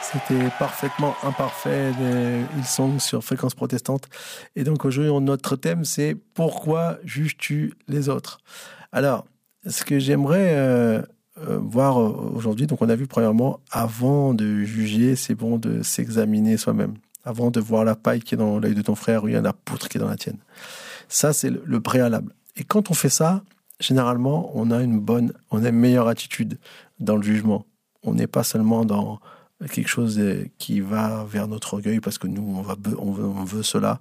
C'était parfaitement imparfait de Hillsong sur Fréquence Protestante. Et donc aujourd'hui, notre thème, c'est « Pourquoi juges-tu les autres ?» Alors, ce que j'aimerais voir aujourd'hui, donc on a vu premièrement, avant de juger, c'est bon de s'examiner soi-même. Avant de voir la paille qui est dans l'œil de ton frère, ou il y a la poutre qui est dans la tienne. Ça, c'est le préalable. Et quand on fait ça, généralement, on a une meilleure attitude dans le jugement. On n'est pas seulement dans quelque chose qui va vers notre orgueil parce que nous, on veut cela,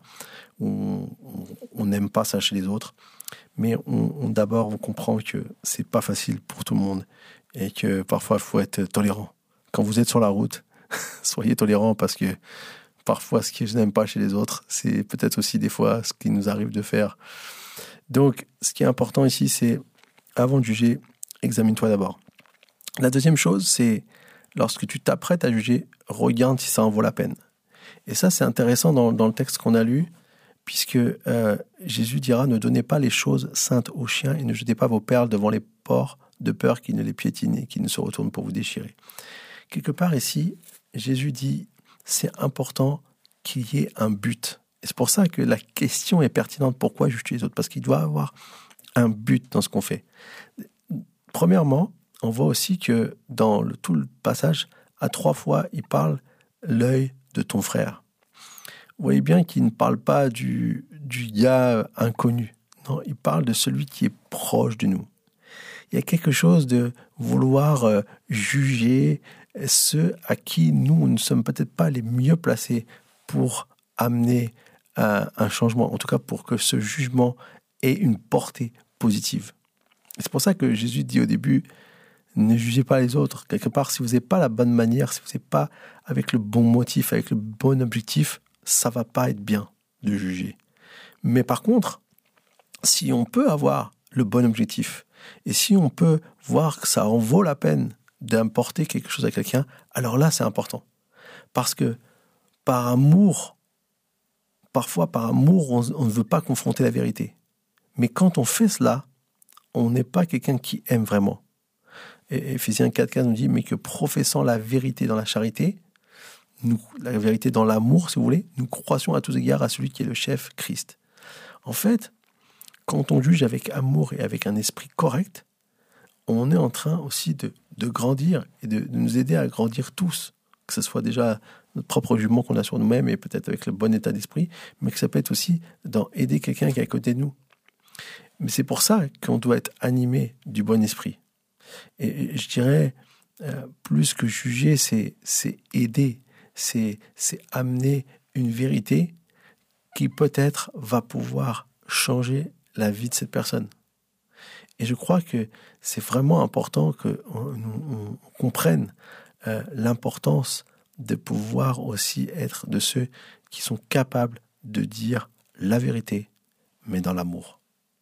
on n'aime pas ça chez les autres. Mais d'abord, on comprend que c'est pas facile pour tout le monde et que parfois, il faut être tolérant. Quand vous êtes sur la route, soyez tolérant parce que parfois, ce que je n'aime pas chez les autres, c'est peut-être aussi des fois ce qui nous arrive de faire. Donc, ce qui est important ici, c'est, avant de juger, examine-toi d'abord. La deuxième chose, c'est, lorsque tu t'apprêtes à juger, regarde si ça en vaut la peine. Et ça, c'est intéressant dans le texte qu'on a lu, puisque Jésus dira « Ne donnez pas les choses saintes aux chiens et ne jetez pas vos perles devant les porcs, de peur qu'ils ne les piétinent et qu'ils ne se retournent pour vous déchirer. » Quelque part ici, Jésus dit « C'est important qu'il y ait un but. » Et c'est pour ça que la question est pertinente. Pourquoi juges-tu les autres ? Parce qu'il doit y avoir un but dans ce qu'on fait. Premièrement, on voit aussi que dans tout le passage, à 3 fois, il parle l'œil de ton frère. Vous voyez bien qu'il ne parle pas du gars inconnu. Non, il parle de celui qui est proche de nous. Il y a quelque chose de vouloir juger ceux à qui nous ne sommes peut-être pas les mieux placés pour amener un changement, en tout cas pour que ce jugement ait une portée positive. Et c'est pour ça que Jésus dit au début, ne jugez pas les autres. Quelque part, si vous n'avez pas la bonne manière, si vous n'êtes pas avec le bon motif, avec le bon objectif, ça ne va pas être bien de juger. Mais par contre, si on peut avoir le bon objectif, et si on peut voir que ça en vaut la peine d'apporter quelque chose à quelqu'un, alors là, c'est important. Parce que par amour, parfois par amour, on ne veut pas confronter la vérité. Mais quand on fait cela, on n'est pas quelqu'un qui aime vraiment. Et Éphésiens 4.15 nous dit, mais que professant la vérité dans la charité, la vérité dans l'amour, si vous voulez, nous croissions à tous égards à celui qui est le chef, Christ. En fait, quand on juge avec amour et avec un esprit correct, on est en train aussi de grandir et de nous aider à grandir tous. Que ce soit déjà notre propre jugement qu'on a sur nous-mêmes et peut-être avec le bon état d'esprit, mais que ça peut être aussi d'aider quelqu'un qui est à côté de nous. Mais c'est pour ça qu'on doit être animé du bon esprit. Et je dirais, plus que juger, c'est aider, c'est amener une vérité qui peut-être va pouvoir changer la vie de cette personne. Et je crois que c'est vraiment important qu'on comprenne l'importance de pouvoir aussi être de ceux qui sont capables de dire la vérité, mais dans l'amour.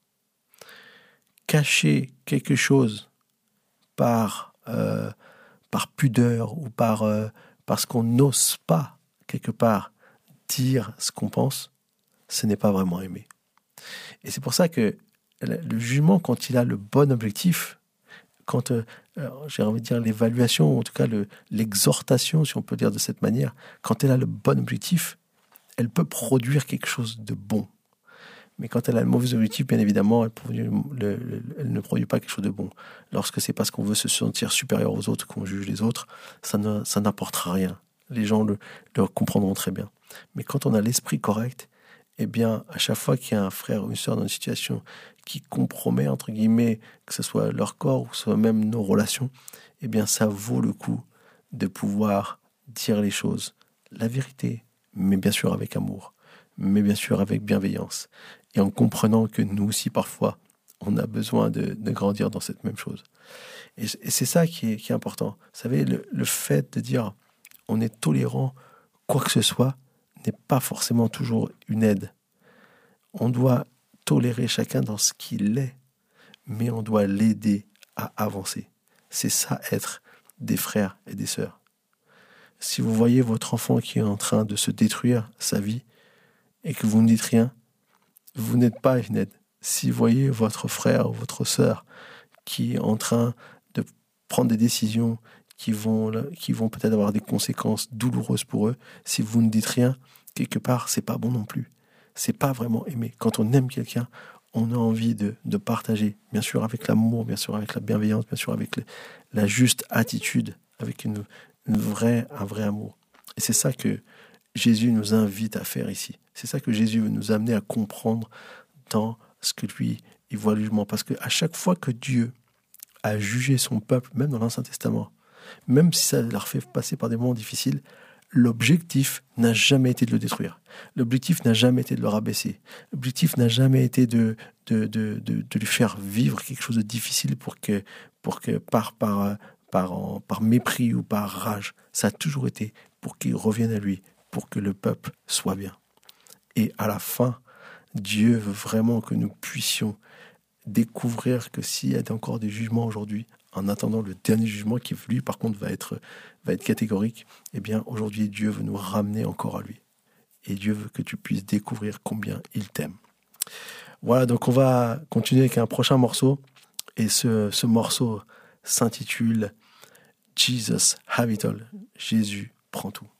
Cacher quelque chose par pudeur ou parce qu'on n'ose pas, quelque part, dire ce qu'on pense, ce n'est pas vraiment aimer. Et c'est pour ça que le jugement, quand il a le bon objectif, quand, j'ai envie de dire, l'évaluation, en tout cas l'exhortation, si on peut dire de cette manière, quand elle a le bon objectif, elle peut produire quelque chose de bon. Mais quand elle a le mauvais objectif, bien évidemment, elle ne produit pas quelque chose de bon. Lorsque c'est parce qu'on veut se sentir supérieur aux autres qu'on juge les autres, ça n'apportera rien. Les gens le comprendront très bien. Mais quand on a l'esprit correct, eh bien, à chaque fois qu'il y a un frère ou une sœur dans une situation qui compromet, entre guillemets, que ce soit leur corps ou que ce soit même nos relations, eh bien, ça vaut le coup de pouvoir dire les choses, la vérité, mais bien sûr avec amour, mais bien sûr avec bienveillance, et en comprenant que nous aussi, parfois, on a besoin de grandir dans cette même chose. Et c'est ça qui est important. Vous savez, le fait de dire on est tolérant, quoi que ce soit, n'est pas forcément toujours une aide. On doit tolérer chacun dans ce qu'il est, mais on doit l'aider à avancer. C'est ça, être des frères et des sœurs. Si vous voyez votre enfant qui est en train de se détruire sa vie et que vous ne dites rien, vous n'êtes pas une aide. Si vous voyez votre frère ou votre sœur qui est en train de prendre des décisions qui vont peut-être avoir des conséquences douloureuses pour eux. Si vous ne dites rien, quelque part, c'est pas bon non plus. C'est pas vraiment aimer. Quand on aime quelqu'un, on a envie de partager, bien sûr avec l'amour, bien sûr avec la bienveillance, bien sûr avec la juste attitude, avec un vrai amour. Et c'est ça que Jésus nous invite à faire ici. C'est ça que Jésus veut nous amener à comprendre dans ce que lui, il voit le jugement. Parce qu'à chaque fois que Dieu a jugé son peuple, même dans l'Ancien Testament, même si ça leur fait passer par des moments difficiles, l'objectif n'a jamais été de le détruire. L'objectif n'a jamais été de le rabaisser. L'objectif n'a jamais été de lui faire vivre quelque chose de difficile pour que par mépris ou par rage. Ça a toujours été pour qu'il revienne à lui, pour que le peuple soit bien. Et à la fin, Dieu veut vraiment que nous puissions découvrir que s'il y a encore des jugements aujourd'hui, en attendant le dernier jugement qui, lui, par contre, va être catégorique, eh bien, aujourd'hui, Dieu veut nous ramener encore à lui. Et Dieu veut que tu puisses découvrir combien il t'aime. Voilà, donc on va continuer avec un prochain morceau. Et ce morceau s'intitule « Jesus have it all ». Jésus prend tout.